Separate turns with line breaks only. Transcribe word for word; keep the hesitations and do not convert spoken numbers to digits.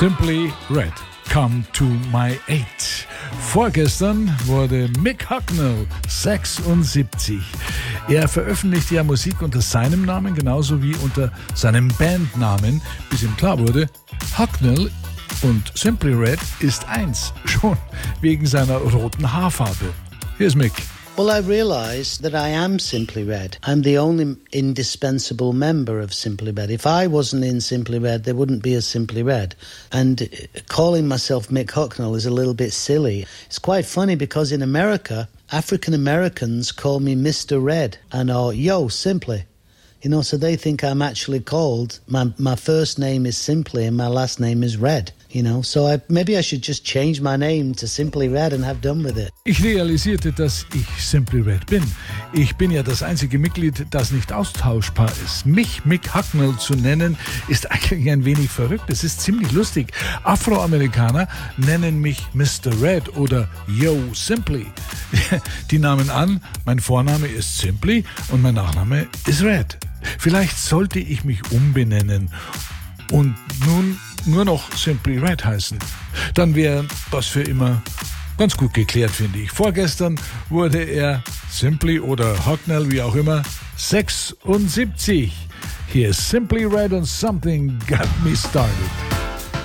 Simply Red, Come to My Aid. Vorgestern wurde Mick Hucknall sechsundsiebzig. Er veröffentlicht ja Musik unter seinem Namen, genauso wie unter seinem Bandnamen, bis ihm klar wurde, Hucknall und Simply Red ist eins, schon wegen seiner roten Haarfarbe. Hier ist Mick.
Well, I realised that I am Simply Red. I'm the only indispensable member of Simply Red. If I wasn't in Simply Red, there wouldn't be a Simply Red. And calling myself Mick Hucknall is a little bit silly. It's quite funny because in America, African Americans call me Mister Red and or Yo, Simply. You know, so they think I'm actually called, my, my first name is Simply and my last name is Red. You know, so I, maybe I should just change my name to Simply Red and have done with it.
Ich realisierte, dass ich Simply Red bin. Ich bin ja das einzige Mitglied, das nicht austauschbar ist. Mich Mick Hucknall zu nennen, ist eigentlich ein wenig verrückt. Es ist ziemlich lustig. Afroamerikaner nennen mich Mister Red oder Yo Simply. Die nahmen an, mein Vorname ist Simply und mein Nachname ist Red. Vielleicht sollte ich mich umbenennen und nun nur noch Simply Red heißen. Dann wäre das für immer ganz gut geklärt, finde ich. Vorgestern wurde er Simply oder Hucknall, wie auch immer, sechsundsiebzig. Hier ist Simply Red und Something Got Me Started.